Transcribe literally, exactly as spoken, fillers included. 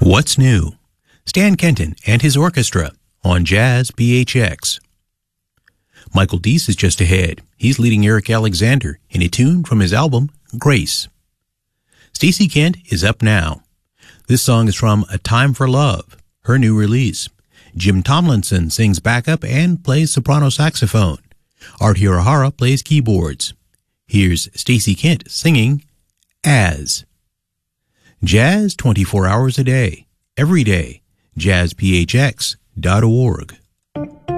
What's New? Stan Kenton and his orchestra on Jazz B H X. Michael Deese is just ahead. He's leading Eric Alexander in a tune from his album, Grace. Stacey Kent is up now. This song is from A Time for Love, her new release. Jim Tomlinson sings backup and plays soprano saxophone. Art Hirohara plays keyboards. Here's Stacey Kent singing As. Jazz twenty-four hours a day, every day. jazz p h x dot org.